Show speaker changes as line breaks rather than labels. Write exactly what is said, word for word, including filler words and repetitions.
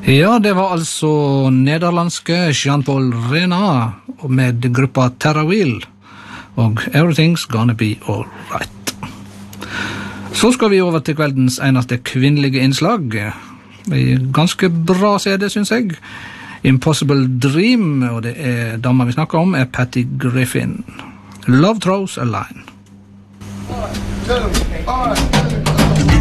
Ja, det var altså nederlandske Jean-Paul Rena med gruppa Terra Wheel og Everything's Gonna Be Alright. Så skal vi over til kveldens eneste kvinnelige innslag. En ganske bra C D, synes jeg. Impossible Dream, og det er dama vi snakker om, er Patty Griffin. Love Throws a Line.
One, two, one.